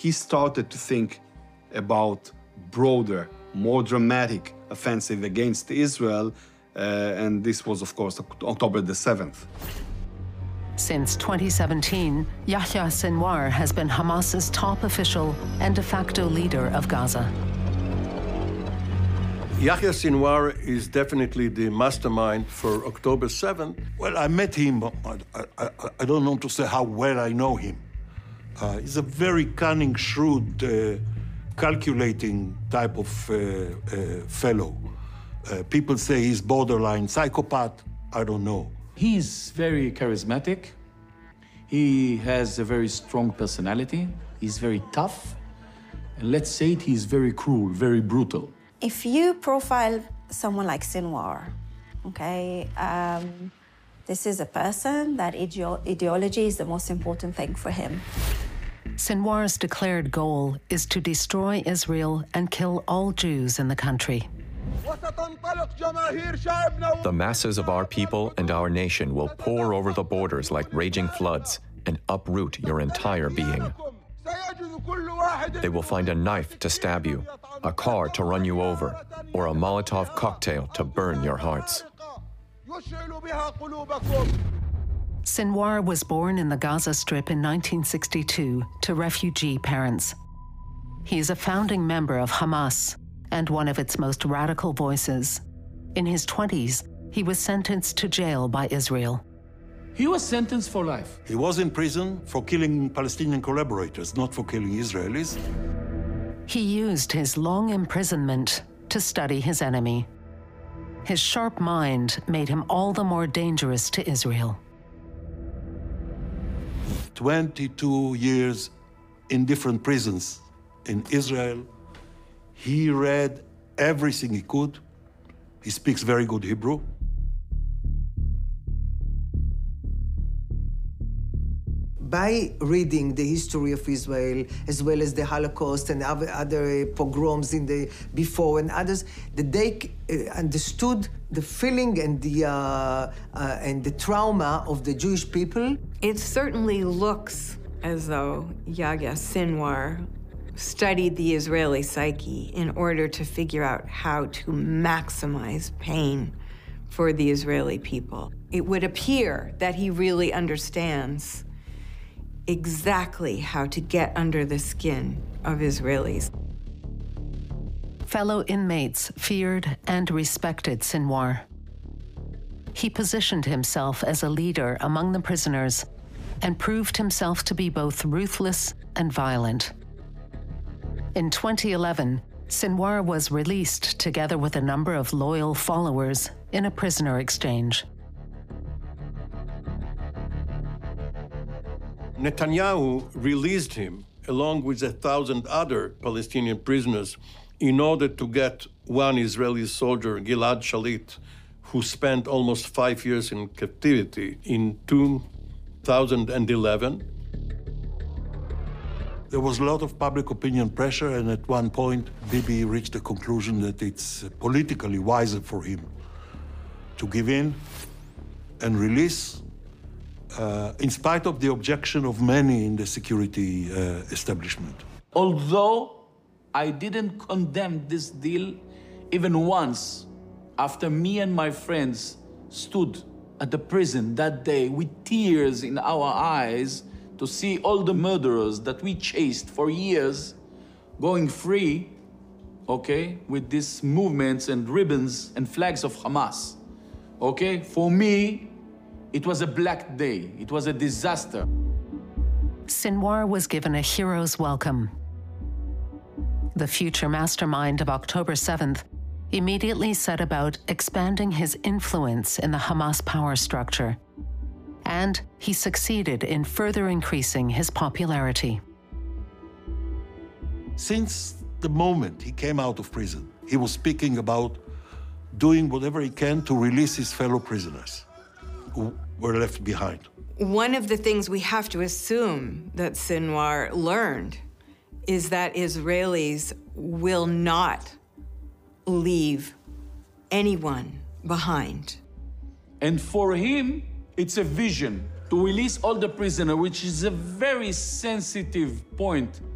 he started to think about broader, more dramatic offensive against Israel, and this was, of course, October the 7th. Since 2017, Yahya Sinwar has been Hamas's top official and de facto leader of Gaza. Yahya Sinwar is definitely the mastermind for October 7th. Well, I met him. I don't know to say how well I know him. He's a very cunning, shrewd, calculating type of fellow. People say he's borderline psychopath. I don't know. He's very charismatic. He has a very strong personality. He's very tough. And let's say it, he's very cruel, very brutal. If you profile someone like Sinwar, okay, this is a person that ideology is the most important thing for him. Sinwar's declared goal is to destroy Israel and kill all Jews in the country. The masses of our people and our nation will pour over the borders like raging floods and uproot your entire being. They will find a knife to stab you, a car to run you over, or a Molotov cocktail to burn your hearts. Sinwar was born in the Gaza Strip in 1962 to refugee parents. He is a founding member of Hamas and one of its most radical voices. In his 20s, he was sentenced to jail by Israel. He was sentenced for life. He was in prison for killing Palestinian collaborators, not for killing Israelis. He used his long imprisonment to study his enemy. His sharp mind made him all the more dangerous to Israel. 22 years in different prisons in Israel. He read everything he could. He speaks very good Hebrew. By reading the history of Israel, as well as the Holocaust and other pogroms in the before and others, that they understood the feeling and the trauma of the Jewish people. It certainly looks as though Yahya Sinwar studied the Israeli psyche in order to figure out how to maximize pain for the Israeli people. It would appear that he really understands exactly how to get under the skin of Israelis. Fellow inmates feared and respected Sinwar. He positioned himself as a leader among the prisoners and proved himself to be both ruthless and violent. In 2011, Sinwar was released together with a number of loyal followers in a prisoner exchange. Netanyahu released him, along with 1,000 other Palestinian prisoners, in order to get one Israeli soldier, Gilad Shalit, who spent almost 5 years in captivity in 2011. There was a lot of public opinion pressure, and at one point, Bibi reached the conclusion that it's politically wiser for him to give in and release, in spite of the objection of many in the security establishment. Although I didn't condemn this deal even once, after me and my friends stood at the prison that day with tears in our eyes to see all the murderers that we chased for years going free, okay, with these movements and ribbons and flags of Hamas, okay? For me, it was a black day. It was a disaster. Sinwar was given a hero's welcome. The future mastermind of October 7th immediately set about expanding his influence in the Hamas power structure, and he succeeded in further increasing his popularity. Since the moment he came out of prison, he was speaking about doing whatever he can to release his fellow prisoners who were left behind. One of the things we have to assume that Sinwar learned is that Israelis will not leave anyone behind. And for him, it's a vision to release all the prisoners, which is a very sensitive point